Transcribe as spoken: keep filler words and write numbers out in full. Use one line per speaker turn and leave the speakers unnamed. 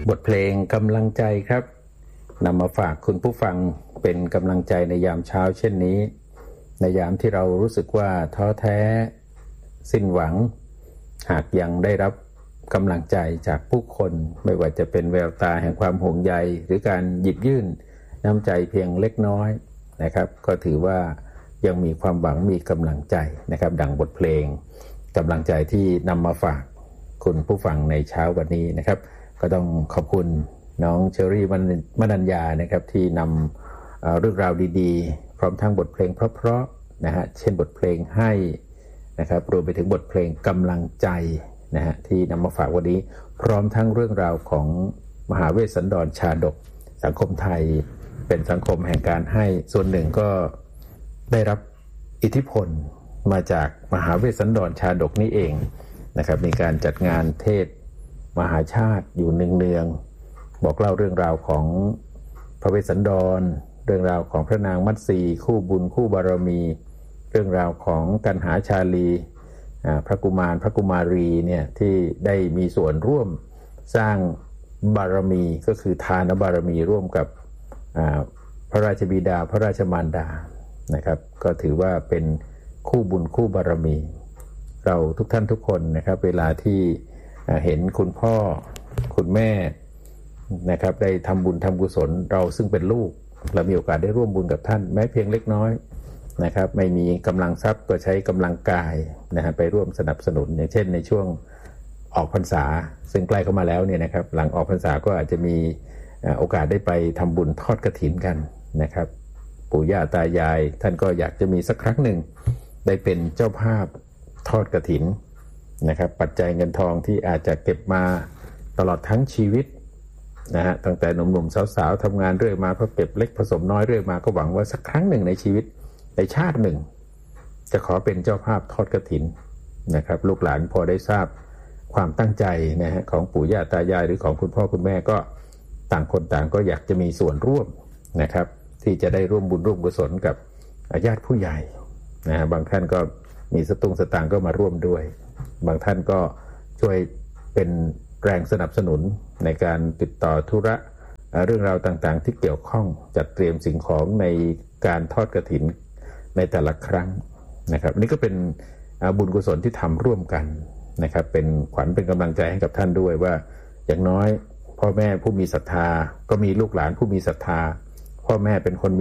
บทเพลงกำลังใจครับนำมาฝากคุณผู้ฟังเป็นกำลังใจในยามเช้าเช่นนี้ในยามที่เรารู้สึกว่าท้อแท้สิ้นหวังหากยังได้รับกำลังใจจากผู้คนไม่ว่าจะเป็นแววตาแห่งความห่วงใยหรือการหยิบยื่นน้ำใจเพียงเล็กน้อยนะครับก็ถือว่ายังมีความหวังมีกำลังใจนะครับดังบทเพลงกำลังใจที่นำมาฝากคุณผู้ฟังในเช้าวันนี้นะครับก็ต้องขอบคุณน้องเชอรี่มนัญญานะครับที่นำเรื่องราวดีๆพร้อมทั้งบทเพลงเพราะๆนะฮะเช่นบทเพลงให้นะครับรวมไปถึงบทเพลงกำลังใจนะฮะที่นำมาฝากวันนี้พร้อมทั้งเรื่องราวของมหาเวสสันดรชาดกสังคมไทยเป็นสังคมแห่งการให้ส่วนหนึ่งก็ได้รับอิทธิพลมาจากมหาเวสสันดรชาดกนี้เองนะครับมีการจัดงานเทศมหาชาติอยู่เนืองๆบอกเล่าเรื่องราวของพระเวสสันดรเรื่องราวของพระนางมัตสีคู่บุญคู่บารมีเรื่องราวของกันหาชาลีพระกุมารพระกุมารีเนี่ยที่ได้มีส่วนร่วมสร้างบารมีก็คือทานบารมีร่วมกับพระราชบิดาพระราชมารดานะครับก็ถือว่าเป็นคู่บุญคู่บารมีเราทุกท่านทุกคนนะครับเวลาที่เห็นคุณพ่อคุณแม่นะครับได้ทำบุญทำกุศลเราซึ่งเป็นลูกเรามีโอกาสได้ร่วมบุญกับท่านแม้เพียงเล็กน้อยนะครับไม่มีกำลังทรัพย์ก็ใช้กำลังกายนะฮะไปร่วมสนับสนุนอย่างเช่นในช่วงออกพรรษาซึ่งใกล้เข้ามาแล้วเนี่ยนะครับหลังออกพรรษาก็อาจจะมีโอกาสได้ไปทำบุญทอดกฐินกันนะครับปู่ย่าตายายท่านก็อยากจะมีสักครั้งหนึ่งได้เป็นเจ้าภาพทอดกฐินนะครับปัจจัยเงินทองที่อาจจะเก็บมาตลอดทั้งชีวิตนะฮะตั้งแต่หนุ่มๆสาวๆทำงานเรื่อยมาเพื่อเก็บเล็กผสมน้อยเรื่อยมาก็หวังว่าสักครั้งหนึ่งในชีวิตในชาติหนึ่งจะขอเป็นเจ้าภาพทอดกฐินนะครับลูกหลานพอได้ทราบความตั้งใจนะฮะของปู่ย่าตายายหรือของคุณพ่อคุณแม่ก็ต่างคนต่างก็อยากจะมีส่วนร่วมนะครับที่จะได้ร่วมบุญร่วมกุศลกับญาติผู้ใหญ่นะฮะบางท่านก็มีสตุ้งสตางค์ก็มาร่วมด้วยบางท่านก็ช่วยเป็นแรงสนับสนุนในการติดต่อธุระเรื่องราวต่างๆที่เกี่ยวข้องจัดเตรียมสิ่งของในการทอดกฐินในแต่ละครั้งนะครับนี่ก็เป็นบุญกุศลที่ทำร่วมกันนะครับเป็นขวัญเป็นกำลังใจให้กับท่านด้วยว่าอย่างน้อยพ่อแม่ผู้มีศรัทธาก็มีลูกหลานผู้มีศรัทธาพ่อแม่เป็นคน